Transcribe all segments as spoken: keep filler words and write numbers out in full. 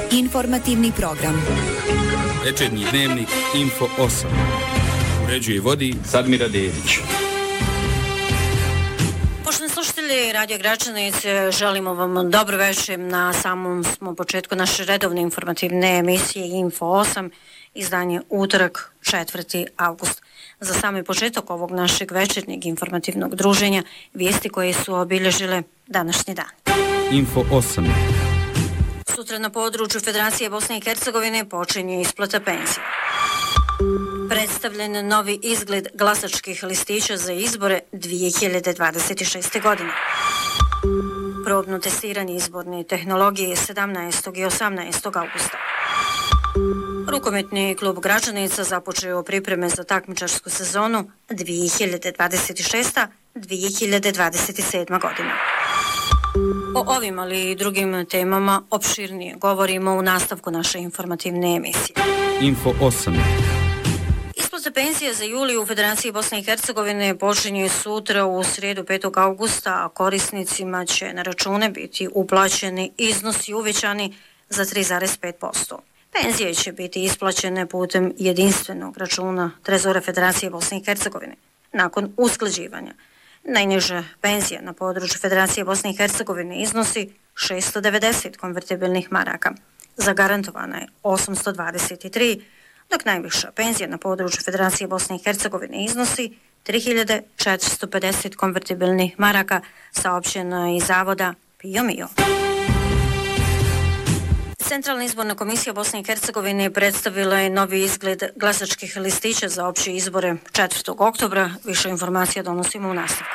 Informativni program. Večernji dnevnik Info osam. Uređuje i vodi Sadmira Dedić. Poštovani slušatelji Radio Gračanice, želimo vam dobro večer. Na samom smo početku naše redovne informativne emisije Info osam, izdanje utorak četvrti avgust. Za sami početak ovog našeg večernjeg informativnog druženja, vijesti koje su obilježile današnji dan. Info osam. Sutra na području Federacije Bosne i Hercegovine počinje isplata penzije. Predstavljen novi izgled glasačkih listića za izbore dvije hiljade dvadeset šeste. godine. Probno testiranje izborne tehnologije sedamnaestog i osamnaestog augusta. Rukometni klub Gračanica započeo pripreme za takmičarsku sezonu dvije hiljade dvadeset šeste. dvije hiljade dvadeset sedma. godina. O ovim, ali i drugim temama opširnije govorimo u nastavku naše informativne emisije. Info osam. Isplata penzije za juli u Federaciji Bosne i Hercegovine počinje sutra u srijedu petog augusta, a korisnicima će na račune biti uplaćeni iznosi uvećani za tri zarez pet posto. Penzije će biti isplaćene putem jedinstvenog računa Trezora Federacije Bosne i Hercegovine. Nakon usklađivanja, najniža penzija na području Federacije Bosne i Hercegovine iznosi šesto devedeset konvertibilnih maraka. Zagarantovana je osamsto dvadeset tri, dok najviša penzija na području Federacije Bosne i Hercegovine iznosi tri hiljade četiristo pedeset konvertibilnih maraka, saopćeno je iz zavoda Pio Mio. Centralna izborna komisija Bosne i Hercegovine predstavila je novi izgled glasačkih listića za opće izbore četvrtog oktobra. Više informacija donosimo u nastavku.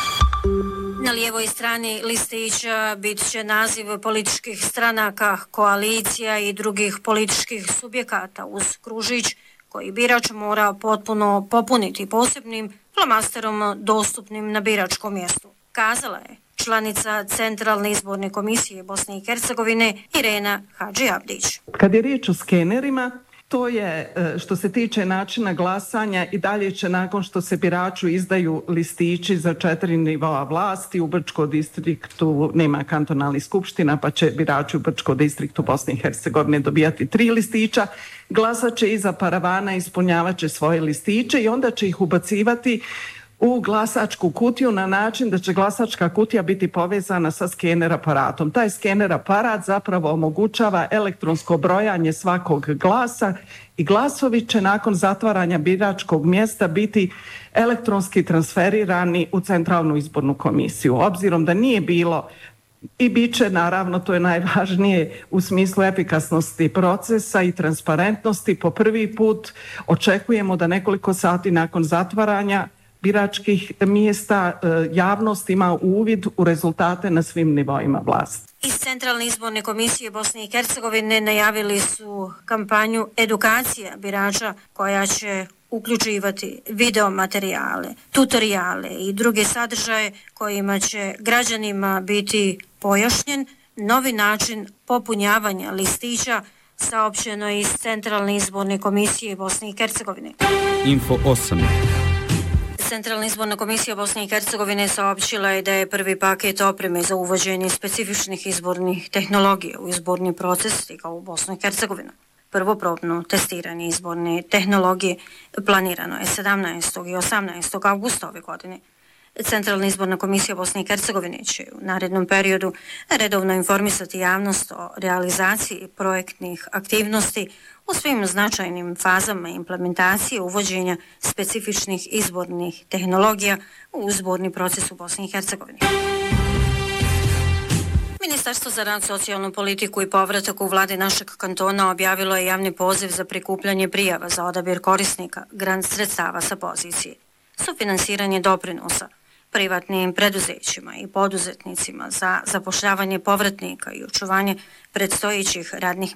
Na lijevoj strani listića bit će naziv političkih stranaka, koalicija i drugih političkih subjekata uz kružić koji birač mora potpuno popuniti posebnim flomasterom dostupnim na biračkom mjestu. Kazala je članica Centralne izborne komisije Bosne i Hercegovine Irena Hadži-Abdić. Kad je riječ o skenerima, to je što se tiče načina glasanja i dalje će nakon što se biraču izdaju listići za četiri nivoa vlasti, u Brčkom distriktu nema kantonalnih skupština, pa će birači u Brčkom distriktu Bosne i Hercegovine dobijati tri listića, glasat će iza paravana, ispunjavat će svoje listiće i onda će ih ubacivati u glasačku kutiju na način da će glasačka kutija biti povezana sa skener aparatom. Taj skener aparat zapravo omogućava elektronsko brojanje svakog glasa i glasovi će nakon zatvaranja biračkog mjesta biti elektronski transferirani u Centralnu izbornu komisiju. Obzirom da nije bilo i bit će, naravno, to je najvažnije u smislu efikasnosti procesa i transparentnosti, po prvi put očekujemo da nekoliko sati nakon zatvaranja biračkih mjesta javnost ima uvid u rezultate na svim nivoima vlasti. Iz Centralne izborne komisije Bosne i Hercegovine najavili su kampanju edukacija birača koja će uključivati video materijale, tutoriale i druge sadržaje kojima će građanima biti pojašnjen novi način popunjavanja listića, saopćeno iz Centralne izborne komisije Bosne i Hercegovine. Info osam. Centralna izborna komisija Bosne i Hercegovine saopćila je da je prvi paket opreme za uvođenje specifičnih izbornih tehnologija u izborni proces stigao u Bosnu i Hercegovinu. Prvo probno testiranje izborne tehnologije planirano je sedamnaestog i osamnaestog augusta ove godine. Centralna izborna komisija Bosne i Hercegovine će u narednom periodu redovno informisati javnost o realizaciji projektnih aktivnosti u svim značajnim fazama implementacije uvođenja specifičnih izbornih tehnologija u izborni proces u Bosni i Hercegovini. Ministarstvo za rad, socijalnu politiku i povratak u vlade našeg kantona objavilo je javni poziv za prikupljanje prijava za odabir korisnika grant sredstava sa pozicije. Sufinansiranje doprinosa privatnim preduzećima i poduzetnicima za zapošljavanje povratnika i očuvanje predstojećih radnih